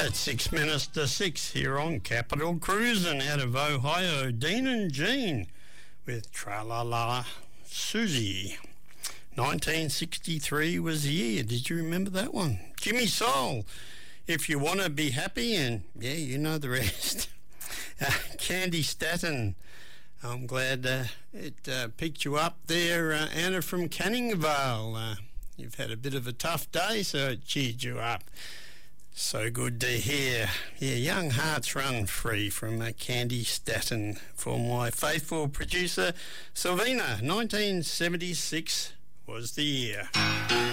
At 6 minutes to 6 here on Capital Cruising out of Ohio, Dean and Jean with Tra-La-La Susie. 1963 was the year. Did you remember that one? Jimmy Soul, If You Want to Be Happy, and yeah, you know the rest. Candy Staton, I'm glad it picked you up there, Anna from Canning Vale. You've had a bit of a tough day, so it cheered you up. So good to hear. Yeah, Young Hearts Run Free from Candy Staton for my faithful producer, Sylvina. 1976 was the year.